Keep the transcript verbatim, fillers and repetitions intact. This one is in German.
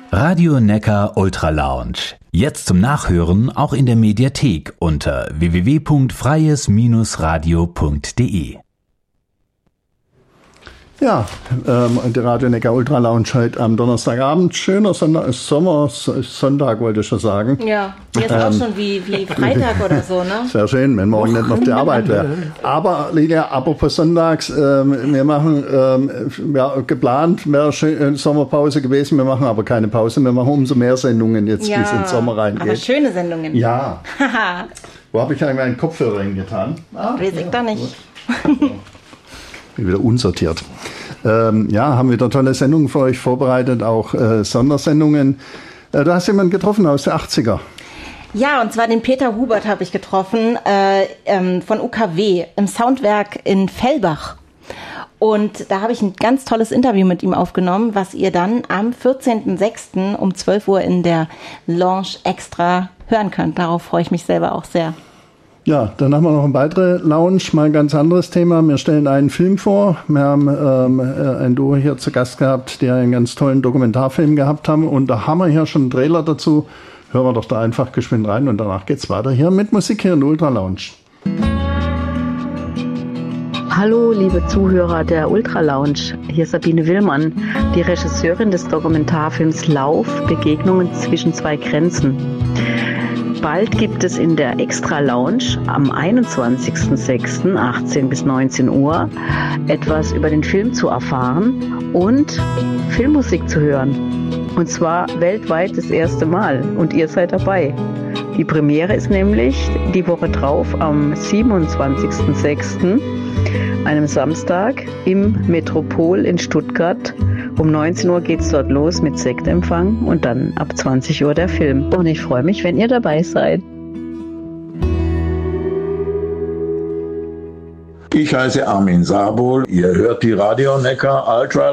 Radio Neckar Ultra Lounge. Jetzt zum Nachhören auch in der Mediathek unter w w w punkt freies radio punkt d e. Ja, ähm, die Radio Neckar Ultra Lounge heute am Donnerstagabend. Schöner Sonntag, Sommer, Sonntag wollte ich schon sagen. Ja, jetzt ähm, auch schon wie, wie Freitag oder so, ne? Sehr schön, wenn morgen nicht noch die Arbeit wäre. Aber Lilia, apropos Sonntags, ähm, wir machen, ähm, ja, geplant wäre schön, Sommerpause gewesen, wir machen aber keine Pause, wir machen umso mehr Sendungen jetzt, ja, wie es in den Sommer reingeht. Aber schöne Sendungen. Ja. Wo habe ich eigentlich meinen Kopfhörer hingetan? Ah, Weiß ich ja, da nicht. Bin wieder unsortiert. Ähm, ja, haben wieder tolle Sendungen für euch vorbereitet, auch äh, Sondersendungen. Äh, du hast jemanden getroffen aus den achtziger. Ja, und zwar den Peter Hubert habe ich getroffen äh, ähm, von U K W im Soundwerk in Fellbach. Und da habe ich ein ganz tolles Interview mit ihm aufgenommen, was ihr dann am vierzehnten sechsten um zwölf Uhr in der Lounge extra hören könnt. Darauf freue ich mich selber auch sehr. Ja, dann haben wir noch eine weitere Lounge, mal ein ganz anderes Thema. Wir stellen einen Film vor. Wir haben ähm, ein Duo hier zu Gast gehabt, die einen ganz tollen Dokumentarfilm gehabt haben. Und da haben wir hier schon einen Trailer dazu. Hören wir doch da einfach geschwind rein und danach geht's weiter hier mit Musik hier in der Ultra Lounge. Hallo, liebe Zuhörer der Ultra Lounge. Hier ist Sabine Willmann, die Regisseurin des Dokumentarfilms Lauf, Begegnungen zwischen zwei Grenzen. Bald gibt es in der Extra Lounge am einundzwanzigsten sechsten achtzehn bis neunzehn Uhr etwas über den Film zu erfahren und Filmmusik zu hören. Und zwar weltweit das erste Mal. Und ihr seid dabei. Die Premiere ist nämlich die Woche drauf am siebenundzwanzigsten sechsten, einem Samstag, im Metropol in Stuttgart. Um neunzehn Uhr geht's dort los mit Sektempfang und dann ab zwanzig Uhr der Film. Und ich freue mich, wenn ihr dabei seid. Ich heiße Armin Sabol. Ihr hört die Radio Neckar Ultra